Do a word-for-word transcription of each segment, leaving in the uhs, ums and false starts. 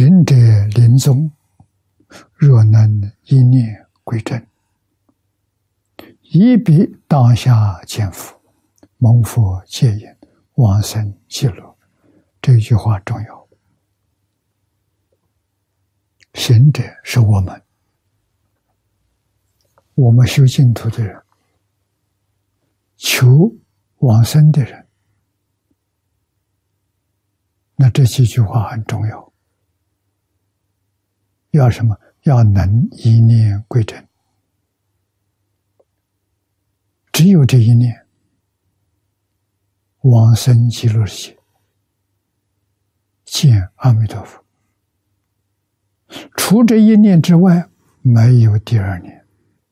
行者临终，若能一念归正，一笔当下见佛，蒙佛接引，往生极乐。这句话重要。行者是我们，我们修净土的人，求往生的人，那这几句话很重要。要什么？要能一念归正。只有这一念，往生极乐世界，见阿弥陀佛。除这一念之外，没有第二念。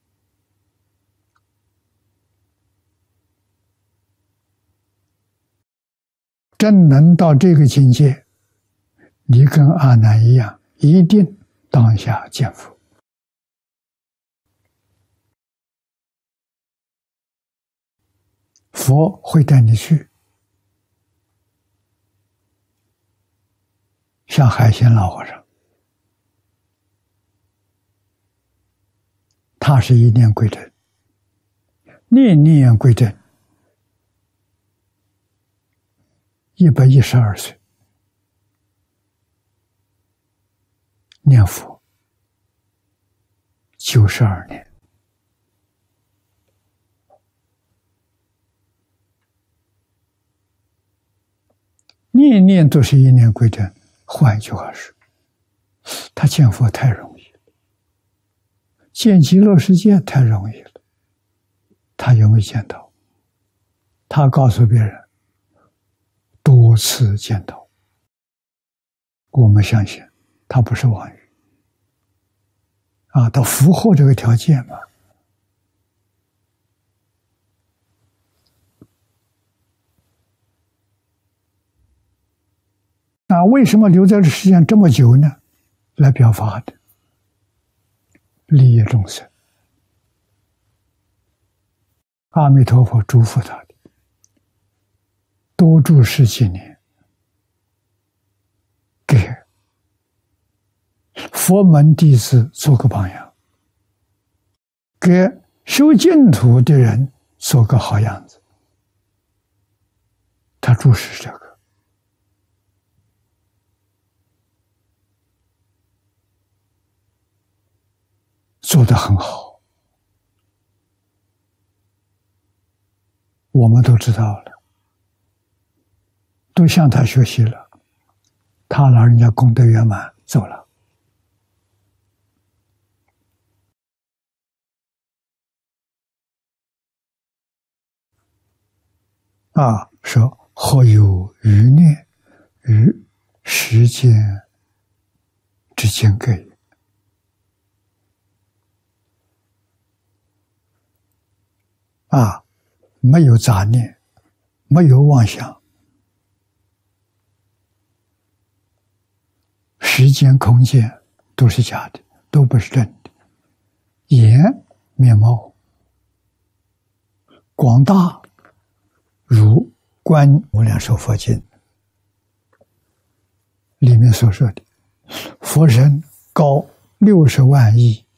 真能到这个境界，你跟阿难一样，一定当下见佛。佛会带你去，像海鲜老和尚，他是一念归正，念念归正，一百一十二岁，念佛九十二年。念念都是一念归正。换一句话说，他见佛太容易了，见极乐世界太容易了，他容易见到。他告诉别人，多次见到。我们相信他不是妄语啊，他符合这个条件嘛。那为什么留在这世界上这么久呢？来表法的，利益众生。阿弥陀佛嘱咐他的，多住十几年，给佛门弟子做个榜样，给修净土的人做个好样子。他注视这个。做得很好，我们都知道了，都向他学习了，他老人家功德圆满走了。啊，说或有余念于时间之间隔。啊，没有杂念，没有妄想，时间、空间都是假的，都不是真的。眼面貌广大，如《观无量寿佛经》里面所说的，佛身高六十万亿，